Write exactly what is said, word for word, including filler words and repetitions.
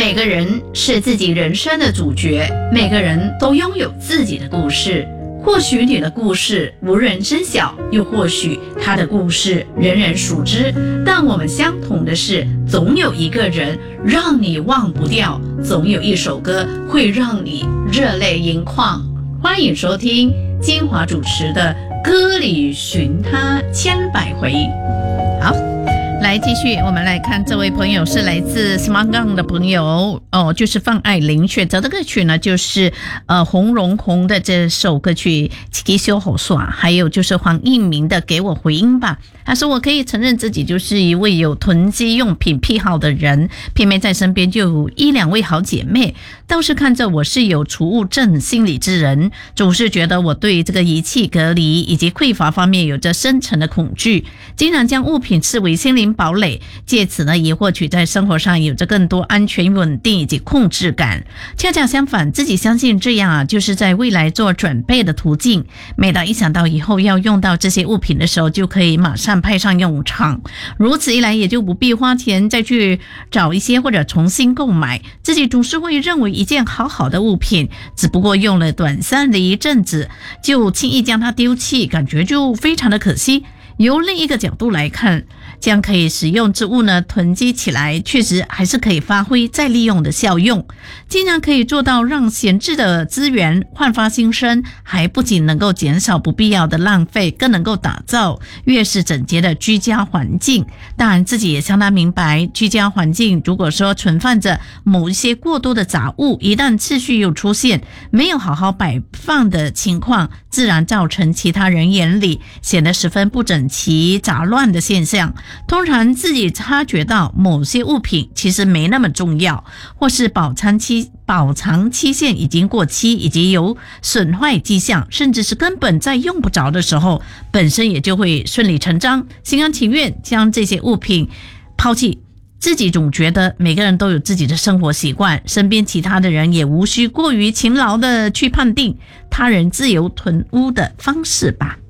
每个人是自己人生的主角，每个人都拥有自己的故事。或许你的故事无人知晓，又或许他的故事人人熟知，但我们相同的是，总有一个人让你忘不掉，总有一首歌会让你热泪盈眶。欢迎收听金华主持的《歌里寻他千百回》。 好，来继续，我们来看这位朋友是来自 Smartgang 的朋友哦，就是范爱玲选择的歌曲呢，就是呃洪荣宏的这首歌曲《起修好耍》，还有就是黄映明的《给我回音吧》。他说：“我可以承认自己就是一位有囤积用品癖好的人，偏偏在身边就有一两位好姐妹，倒是看着我是有储物症心理之人，总是觉得我对这个遗弃、隔离以及匮乏方面有着深层的恐惧，经常将物品视为心灵堡垒，借此呢也获取在生活上有着更多安全、稳定以及控制感。恰恰相反，自己相信这样啊，就是在未来做准备的途径。每当一想到以后要用到这些物品的时候，就可以马上派上用场。如此一来，也就不必花钱再去找一些或者重新购买。自己总是会认为一件好好的物品，只不过用了短暂的一阵子，就轻易将它丢弃，感觉就非常的可惜。由另一个角度来看，这样可以使用之物呢囤积起来，确实还是可以发挥再利用的效用，竟然可以做到让闲置的资源焕发新生，还不仅能够减少不必要的浪费，更能够打造越是整洁的居家环境。当然自己也相当明白，居家环境如果说存放着某一些过多的杂物，一旦次序又出现没有好好摆放的情况，自然造成其他人眼里显得十分不整齐杂乱的现象。通常自己察觉到某些物品其实没那么重要，或是保藏期保藏期限已经过期，以及有损坏迹象，甚至是根本再用不着的时候，本身也就会顺理成章心甘情愿将这些物品抛弃。自己总觉得每个人都有自己的生活习惯，身边其他的人也无需过于勤劳的去判定他人自由囤屋的方式吧。